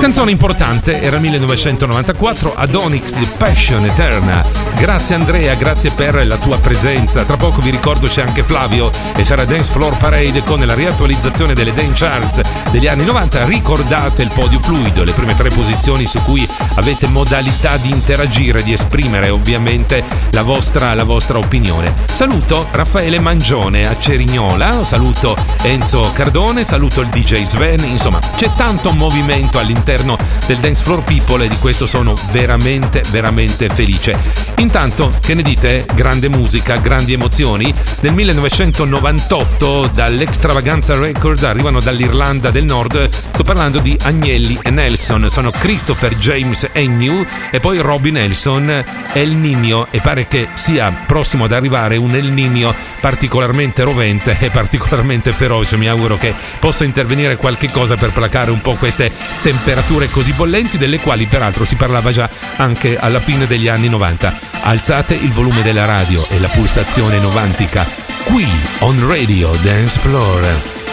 Canzone importante, era il 1994, Adonix di Passion Eterna. Grazie Andrea, grazie per la tua presenza. Tra poco vi ricordo c'è anche Flavio e sarà Dance Floor Parade con la riattualizzazione delle Dance Charts degli anni 90. Ricordate il podio fluido, le prime 3 posizioni su cui avete modalità di interagire, di esprimere ovviamente la vostra opinione. Saluto Raffaele Mangione a Cerignola, saluto Enzo Cardone, saluto il DJ Sven. Insomma, c'è tanto movimento all'interno del Dance Floor People e di questo sono veramente felice. Intanto, che ne dite? Grande musica, grandi emozioni. Nel 1998 dall'Extravaganza Record arrivano dall'Irlanda del Nord. Sto parlando di Agnelli e Nelson, sono Christopher James Agnew e poi Robbie Nelson, El Niño, e pare che sia prossimo ad arrivare un El Niño particolarmente rovente e particolarmente feroce. Mi auguro che possa intervenire qualche cosa per placare un po' queste temperature così bollenti, delle quali peraltro si parlava già anche alla fine degli anni 90. Alzate il volume della radio e la pulsazione novantica qui on Radio Dance Floor.